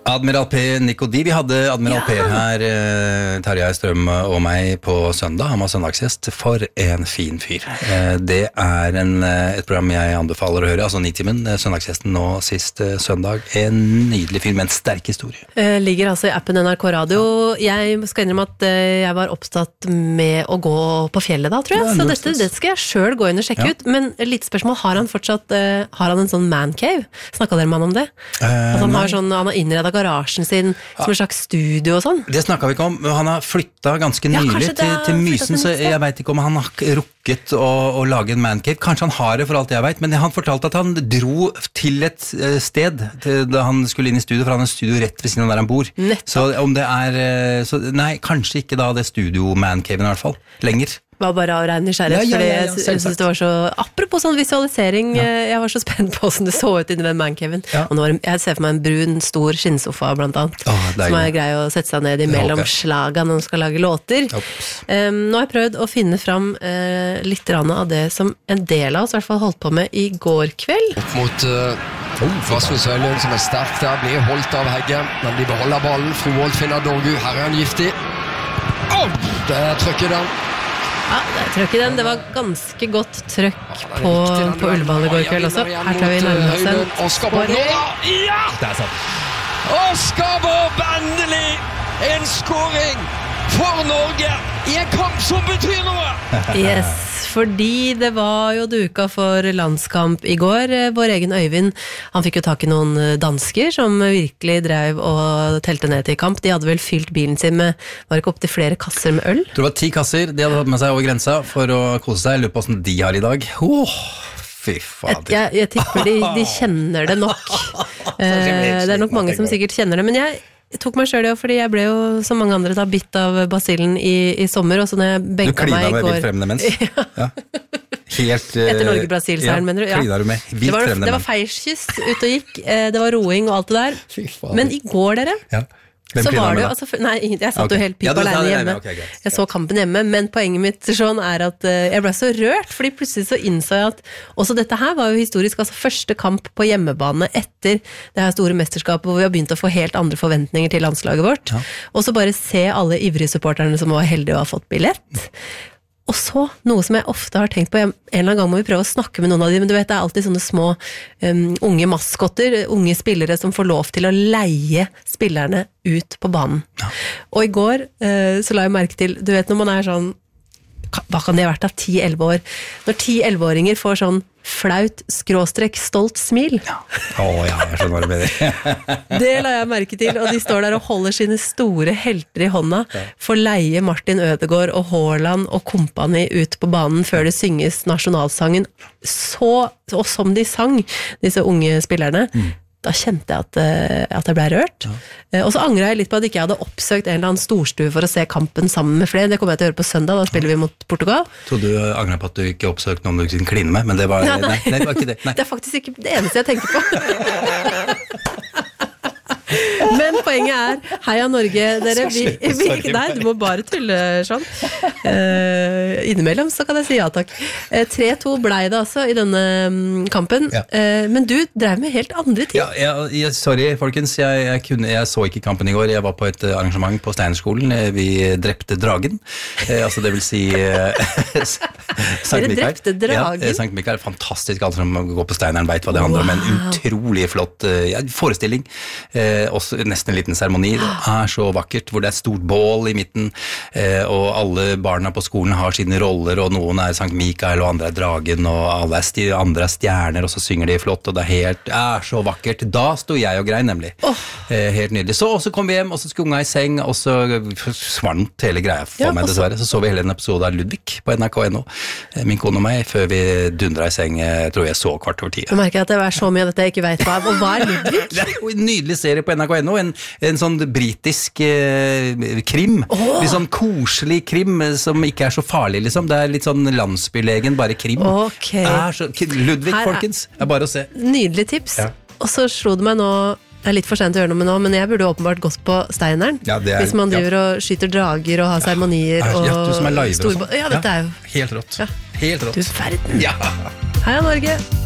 Admiral P, Nico D. Vi hadde Admiral P her, Tarjei Strøm og meg på søndag. Han var søndagsgjest. For en fin fyr. Det et program jeg anbefaler å høre, altså Nitimen, søndagsgjesten nå sist søndag. En nydelig film, en sterk historie. Ligger altså i appen NRK Radio. Jeg skal innrømme at jeg var opptatt med å gå på fjellet da, tror jeg. Så det skal jeg selv gå inn og sjekke ut. Men et lite spørsmål, har han en sånn man cave? Snakket dere med han om det? At han har innredet garasjen sin som en slags studio og sånn. Det snakket vi ikke om. Han har flyttet ganske nylig til Mysen, så jeg vet ikke om han har rukket å lage en mancave. Kanskje han har det for alt jeg vet, men han fortalte at han dro til et sted da han skulle inn i studio, for han har studio rett ved siden av der han bor. Så om det nei, kanskje ikke da det studio mancaven i hvert fall, lenger. Var bare av rein nysgjerrighet, fordi jeg synes det var så, apropos sånn visualisering, jeg var så spent på hvordan det så ut inni den mancaven. Og jeg ser for meg en brun, stor skinnsofa blant annet, som grei å sette seg ned imellom slagene når man skal lage låter. Nå har jeg prøvd å finne fram litt av det som en del av oss i hvert fall holdt på med i går kveld. Opp mot Rasmus Høylund som sterk der, blir holdt av Hegge, men de beholder ballen. Froholt finner Dorgu, her han giftig. Det trykker den. Det trøkk i den. Det var ganske godt trøkk på Ullevål i går kveld også. Her tar vi nærmere oss en skåring. Ja! Det sant. Oskar Borg, endelig en skåring for Norge i en kamp som betyr noe! Yes, fordi det var jo duka for landskamp i går. Vår egen Øyvind, han fikk jo tak i noen dansker som virkelig drev og telte ned til kamp. De hadde vel fylt bilen sin med, var ikke opp til flere kasser med øl? Jeg tror det var 10 kasser de hadde hatt med seg over grensa for å kose seg. Jeg lurer på hvordan de har i dag. Fy fader. Jeg tipper de kjenner det nok. Det nok mange som sikkert kjenner det, men jeg tok meg selv fordi jeg ble jo som mange andre da bitt av basillen i sommer, og så når jeg benka meg i går. Du klina med vilt fremmede mens? Ja. Helt, etter Norge-Brasil-seieren, mener du? Ja, klina du med vilt fremmede menn. Det var feierskyss ut og gikk, det var roing og alt det der. Fy fader. Men i går, dere, så var det jo, nei, jeg satt jo helt pip alene hjemme. Jeg så kampen hjemme, men poenget mitt sånn at jeg ble så rørt, fordi plutselig så innså jeg at også dette her var jo historisk, altså første kamp på hjemmebane etter det her store mesterskapet, hvor vi har begynt å få helt andre forventninger til landslaget vårt, og så bare se alle ivrige supporterne som var heldige å ha fått billett. Og så, noe som jeg ofte har tenkt på, en eller annen gang må vi prøve å snakke med noen av dem, men du vet, det alltid sånne små unge maskotter, unge spillere som får lov til å leie spillerne ut på banen. Og i går så la jeg merke til, du vet når man sånn, hva kan det ha vært av 10-11 år? Når 10-11-åringer får sånn flaut, stolt smil. Jeg skjønner hva du mener. Det la jeg merke til, og de står der og holder sine store helter i hånda, for leie Martin Ødegaard og Haaland og kompani ut på banen før det synges nasjonalsangen. Og som de sang, disse unge spillerne, da kjente jeg at jeg ble rørt. Og så angret jeg litt på at ikke jeg hadde oppsøkt en eller annen storstue for å se kampen sammen med flere. Det kommer jeg til å gjøre på søndag, da spiller vi mot Portugal. Tror du angret på at du ikke oppsøkte noen du kunne kline med, men det var, nei, det var ikke det. Nei. Det faktisk ikke det eneste jeg tenker på. Men poenget heia Norge, dere. Nei, du må bare tulle sånn. Innimellom så kan jeg si ja takk. 3-2 ble det altså i denne kampen. Men du drev med helt andre ting. Sorry folkens, jeg så ikke kampen i går. Jeg var på et arrangement på Steinerskolen. Vi drepte dragen. Altså det vil si Dere drepte dragen? Ja, Sankt Mikael, fantastisk. Alle som går på Steineren vet hva det handler om. En utrolig flott forestilling. Også nesten en liten seremoni. Det så vakkert, hvor det stort bål i midten, og alle barna på skolen har sine roller, og noen Sankt Mikael, og andre dragen, og alle andre stjerner, og så synger de flott, og det så vakkert. Da sto jeg og grein, nemlig. Helt nydelig. Så kom vi hjem, og så skulle unga i seng, og så svant hele greia for meg, dessverre. Så vi hele en episode av Ludvig på NRK.no, min kone og meg, før vi dundra i seng, tror jeg så 15:15. Nå merker jeg at det så mye av dette jeg ikke vet hva og hva Ludvig? Det jo en nydelig serie på NRK.no, en sånn britisk krim, litt sånn koselig krim som ikke så farlig liksom, det litt sånn landsbylegen, bare krim. Ludvig, folkens, bare å se. Nydelig tips, og så slo det meg nå, det litt for sent å gjøre noe med nå, men jeg burde åpenbart gått på Steineren, hvis man driver og skyter drager og har seremonier og du som live og sånn. Dette jo helt rått. Helt rått. Du verden. Heia Norge!